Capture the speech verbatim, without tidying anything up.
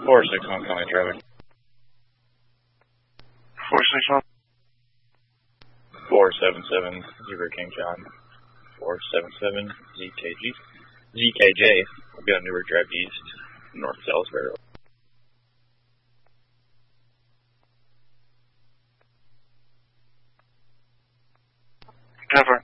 four six one, county traffic. four six one. four seven seven, Zebra King John. four seven seven, Z K G. Z K J, we've got Newark Drive East, North Salisbury. Cover.